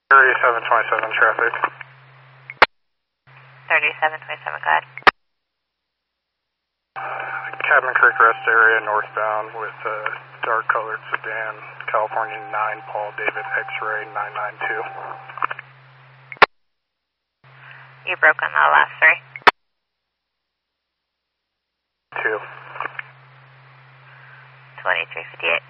3727 traffic. 3727, go ahead. Cabin Creek Rest area northbound with a dark colored sedan, California 9, Paul David X-ray 992. You broke on the last three. 2. 2358.